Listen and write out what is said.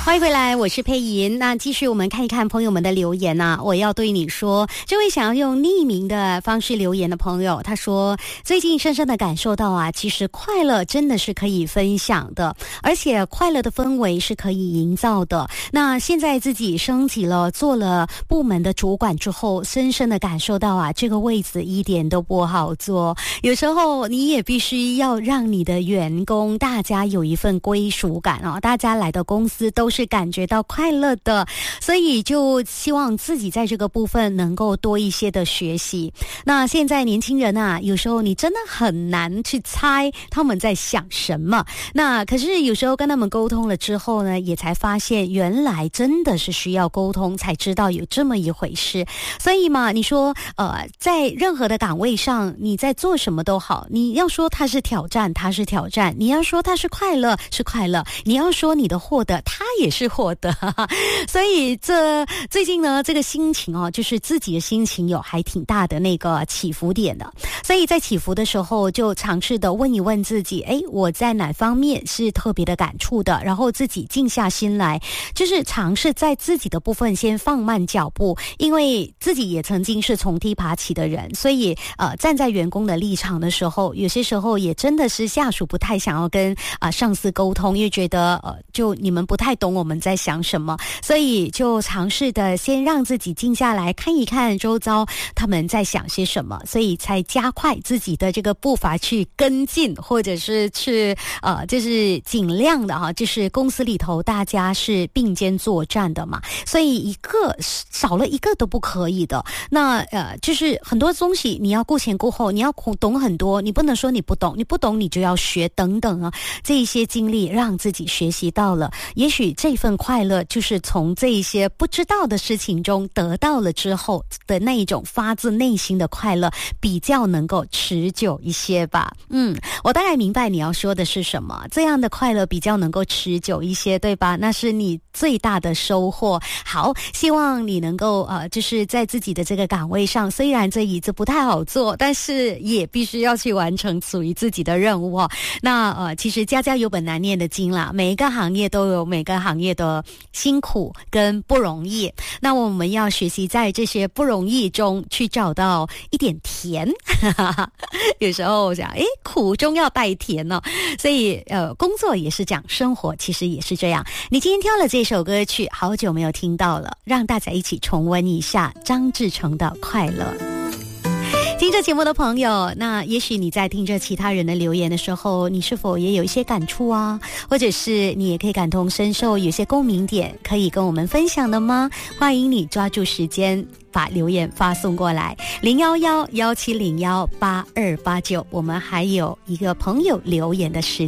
欢迎回来，我是佩莹。那继续我们看一看朋友们的留言啊。我要对你说，这位想要用匿名的方式留言的朋友，他说最近深深的感受到啊，其实快乐真的是可以分享的，而且快乐的氛围是可以营造的。那现在自己升级了，做了部门的主管之后，深深的感受到啊，这个位子一点都不好做。有时候你也必须要让你的员工大家有一份归属感啊，大家来到公司都是感觉到快乐的，所以就希望自己在这个部分能够多一些的学习。那现在年轻人啊，有时候你真的很难去猜他们在想什么，那可是有时候跟他们沟通了之后呢，也才发现原来真的是需要沟通才知道有这么一回事。所以嘛，你说在任何的岗位上你在做什么都好，你要说它是挑战，它是挑战；你要说它是快乐，是快乐；你要说你的获得，它也是获得。所以最近呢，这个心情哦，就是自己的心情有还挺大的那个起伏点的。所以在起伏的时候，就尝试的问一问自己，我在哪方面是特别的感触的，然后自己静下心来，就是尝试在自己的部分先放慢脚步，因为自己也曾经是从低爬起的人，所以站在员工的立场的时候，有些时候也真的是下属不太想要跟上司沟通，因为觉得就你们不太懂我们在想什么，所以就尝试的先让自己静下来，看一看周遭他们在想些什么，所以才加快自己的这个步伐去跟进，或者是去就是尽量的就是公司里头大家是并肩作战的嘛，所以一个少了一个都不可以的。那就是很多东西你要顾前顾后，你要懂很多，你不能说你不懂，你不懂你就要学等等啊，这一些经历让自己学习到了，也许这份快乐就是从这一些不知道的事情中得到了之后的那一种发自内心的快乐，比较能够持久一些吧。我大概明白你要说的是什么，这样的快乐比较能够持久一些，对吧？那是你最大的收获。好，希望你能够就是在自己的这个岗位上，虽然这椅子不太好做，但是也必须要去完成属于自己的任务哦。那其实家家有本难念的经啦，每一个行业都有每个行业的辛苦跟不容易，那我们要学习在这些不容易中去找到一点甜有时候我想苦中要带甜哦，所以工作也是这样，生活其实也是这样。你今天挑了这首歌曲，好久没有听到了，让大家一起重温一下张志成的快乐。听着节目的朋友，那也许你在听着其他人的留言的时候，你是否也有一些感触啊？或者是你也可以感同身受，有些共鸣点可以跟我们分享的吗？欢迎你抓住时间把留言发送过来，011-1701-8289，我们还有一个朋友留言的时间。